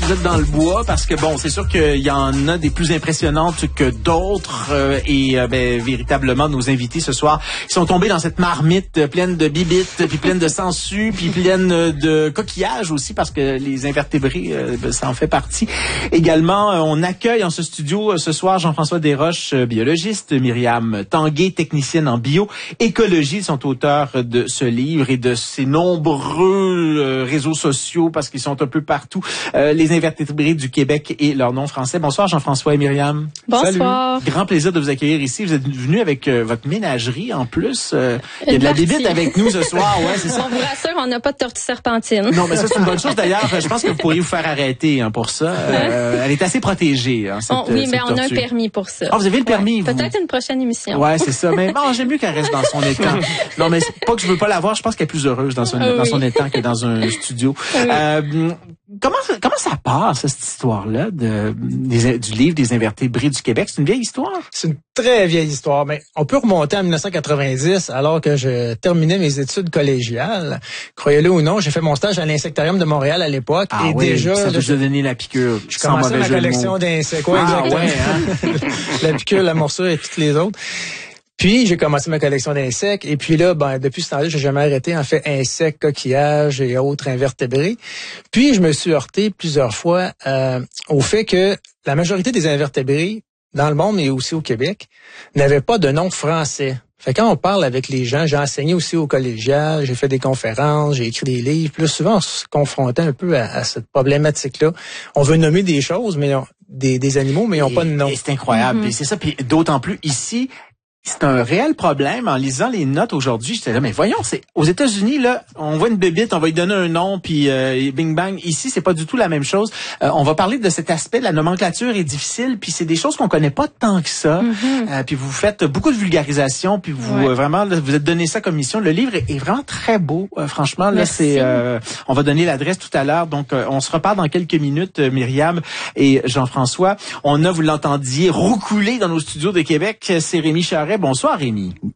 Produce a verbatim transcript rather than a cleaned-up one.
vous êtes dans le bois parce que bon, c'est sûr qu'il y en a des plus impressionnantes que d'autres euh, et euh, ben, véritablement nos invités ce soir, ils sont tombés dans cette marmite pleine de bibites, puis pleine de sangsues, puis pleine de coquillages aussi parce que les invertébrés, euh, ben, ça en fait partie. Également, euh, on accueille en ce studio euh, ce soir Jean-François Desroches, euh, biologiste, Myriam Tanguay, technicienne en bioécologie, sont auteurs de ce livre et de ces nombreux euh, réseaux sociaux parce qu'ils sont un peu partout, euh, les invertébrés du Québec et leur nom français. Bonsoir Jean-François et Myriam. Bonsoir. Salut. Grand plaisir de vous accueillir ici. Vous êtes venus avec euh, votre ménagerie en plus. Euh, il y a de la bébite avec nous ce soir. Ouais, c'est ça. On vous rassure, on n'a pas de tortue serpentine. Non, mais ça c'est une bonne chose d'ailleurs. Je pense que vous pourriez vous faire arrêter hein, pour ça. Euh, elle est assez protégée. Hein, cette, on, oui, cette mais on tortue. a un permis pour ça. Ah, vous avez le permis. Ouais, vous... Peut-être une prochaine émission. Ouais, c'est ça. Mais bon, j'aime mieux qu'elle reste dans son étang. Non, mais c'est pas que je veux pas la voir. Je pense qu'elle est plus heureuse dans son, oui. dans son étang que dans un studio. Oui. Euh, comment, comment ça part, ça, cette histoire-là de, des, du livre des invertébrés du Québec? C'est une vieille histoire? C'est une très vieille histoire, mais on peut remonter en dix-neuf cent quatre-vingt-dix, alors que je terminais mes études collégiales. Croyez-le ou non, j'ai fait mon stage à l'Insectarium de Montréal à l'époque. Ah et oui, déjà, ça là, vous a donné la piqûre. Je commençais ma collection d'insectes. Ouais, ah, exactement. Ouais, hein? La piqûre, la morsure et toutes les autres. Puis, j'ai commencé ma collection d'insectes. Et puis là, ben, depuis ce temps-là, j'ai jamais arrêté. En fait, insectes, coquillages et autres invertébrés. Puis, je me suis heurté plusieurs fois euh, au fait que la majorité des invertébrés dans le monde, mais aussi au Québec, n'avaient pas de nom français. Fait que quand on parle avec les gens, j'ai enseigné aussi au collégial, j'ai fait des conférences, j'ai écrit des livres. Plus souvent, on se confrontait un peu à, à cette problématique-là. On veut nommer des choses, mais on, des, des animaux, mais ils n'ont pas de nom. Et c'est incroyable. Mm-hmm. Et c'est ça. Puis d'autant plus ici. C'est un réel problème. En lisant les notes aujourd'hui, j'étais là, mais voyons, c'est aux États-Unis là, on voit une bébite, on va lui donner un nom, puis euh, bing bang. Ici, c'est pas du tout la même chose. Euh, on va parler de cet aspect, de la nomenclature est difficile, puis c'est des choses qu'on connaît pas tant que ça. Mm-hmm. Euh, puis vous faites beaucoup de vulgarisation, puis vous ouais. euh, vraiment, là, vous êtes donné ça comme mission. Le livre est, est vraiment très beau. Euh, franchement, là, Merci. c'est. Euh, on va donner l'adresse tout à l'heure, donc euh, on se reparle dans quelques minutes, euh, Myriam et Jean-François. On a, vous l'entendiez, roucoulé dans nos studios de Québec. C'est Rémi Charret. Bonsoir, Rémi.